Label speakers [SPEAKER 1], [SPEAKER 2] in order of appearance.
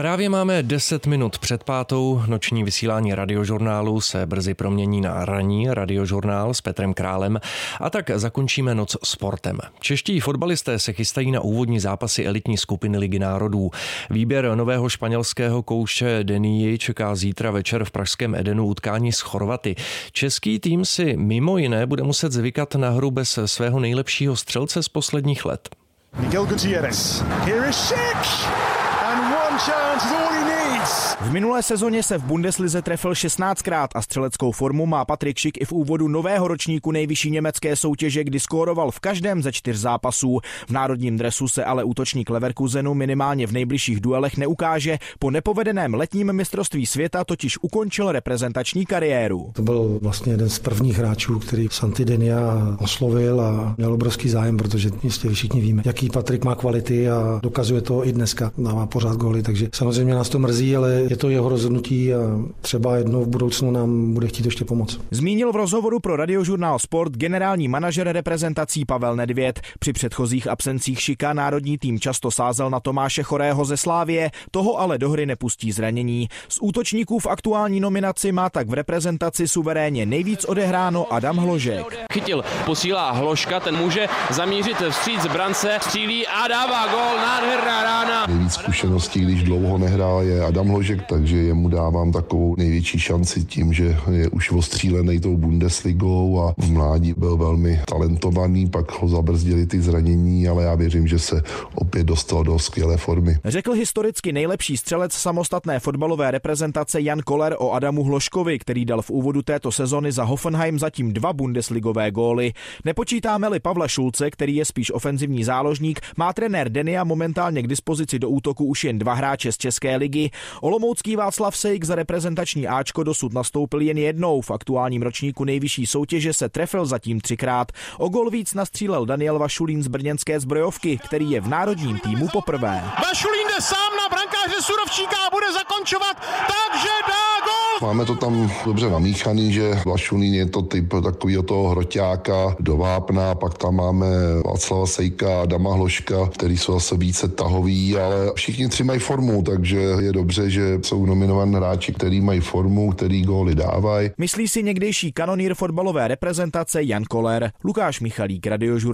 [SPEAKER 1] Právě máme 10 minut před pátou. Noční vysílání Radiožurnálu se brzy promění na ranní Radiožurnál s Petrem Králem a tak zakončíme noc sportem. Čeští fotbalisté se chystají na úvodní zápasy elitní skupiny Ligy národů. Výběr nového španělského kouče Denii čeká zítra večer v pražském Edenu utkání s Chorvaty. Český tým si mimo jiné bude muset zvykat na hru bez svého nejlepšího střelce z posledních let.
[SPEAKER 2] Miguel Gutierrez. Here is Schick. And one chance is all he needs.
[SPEAKER 3] V minulé sezóně se v Bundeslize trefil 16krát a střeleckou formu má Patrik Schick i v úvodu nového ročníku nejvyšší německé soutěže, kdy skóroval v každém ze 4 zápasů. V národním dresu se ale útočník Leverkusenu minimálně v nejbližších duelech neukáže. Po nepovedeném letním mistrovství světa totiž ukončil reprezentační kariéru.
[SPEAKER 4] To byl vlastně jeden z prvních hráčů, který Santi Denia oslovil a měl obrovský zájem, protože jistě všichni víme, jaký Patrik má kvality a dokazuje to i dneska. Dává pořád góly, takže samozřejmě nás to mrzí, ale je to jeho rozhodnutí a třeba jednou v budoucnu nám bude chtít ještě pomoct.
[SPEAKER 3] Zmínil v rozhovoru pro Radiožurnál Sport generální manažer reprezentací Pavel Nedvěd. Při předchozích absencích Schicka národní tým často sázel na Tomáše Chorého ze Slavie, toho ale do hry nepustí zranění. Z útočníků v aktuální nominaci má tak v reprezentaci suverénně nejvíc odehráno Adam Hložek.
[SPEAKER 5] Chytil, posílá Hložka, ten může zamířit vstříc brance, střílí a dává gól, nádherná rána.
[SPEAKER 6] Nejvíc zkušeností, když dlouho nehrál, je Adam Hložek, takže jemu dávám takovou největší šanci tím, že je už ostřílený tou Bundesligou a v mládí byl velmi talentovaný, pak ho zabrzdili ty zranění, ale já věřím, že se opět dostal do skvělé formy.
[SPEAKER 3] Řekl historicky nejlepší střelec samostatné fotbalové reprezentace Jan Koller o Adamu Hložkovi, který dal v úvodu této sezony za Hoffenheim zatím 2 bundesligové góly. Nepočítáme-li Pavla Šulce, který je spíš ofenzivní záložník, má trenér Denia momentálně k dispozici do útoku už jen 2 hráče z České ligy. Olomoucký Václav Sejk za reprezentační Ačko dosud nastoupil jen jednou. V aktuálním ročníku nejvyšší soutěže se trefil zatím 3krát. O gol víc nastřílel Daniel Vašulín z brněnské Zbrojovky, který je v národním týmu poprvé.
[SPEAKER 2] Vašulín jde sám na brankáře Surovčíka a bude zakončovat, takže dá gol!
[SPEAKER 6] Máme to tam dobře namíchaný, že Vašulín je to typ takového toho hroťáka do vápna, pak tam máme Václava Sejka a Adama Hložka, který jsou zase více tahoví, ale všichni 3 mají formu, takže je dobře, že jsou nominovaní hráči, který mají formu, který góly dávají.
[SPEAKER 3] Myslí si někdejší kanonýr fotbalové reprezentace Jan Koller. Lukáš Michalík, Radiožurnál.